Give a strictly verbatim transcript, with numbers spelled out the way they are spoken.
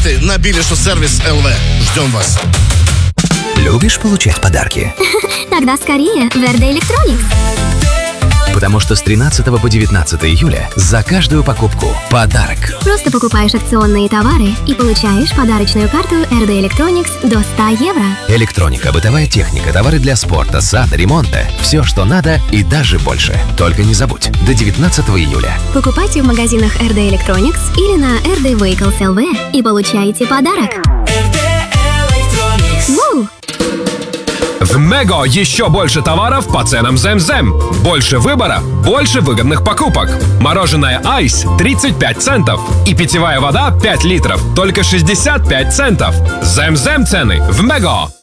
билеты на Билешо-сервис эл ви. Ждем вас. Любишь получать подарки? Тогда скорее в эр дэ Electronics. Потому что с тринадцатого по девятнадцатое июля за каждую покупку подарок. Просто покупаешь акционные товары и получаешь подарочную карту эр дэ Electronics до ста евро. Электроника, бытовая техника, товары для спорта, сада, ремонта. Все, что надо и даже больше. Только не забудь, до девятнадцатого июля. Покупайте в магазинах эр дэ Electronics или на эр дэ Vehicles эл ви и получайте подарок. Воу! В Мего еще больше товаров по ценам Зем-Зем. Больше выбора, больше выгодных покупок. Мороженое Айс тридцать пять центов и питьевая вода пять литров только шестьдесят пять центов. Зем-Зем цены в Мего.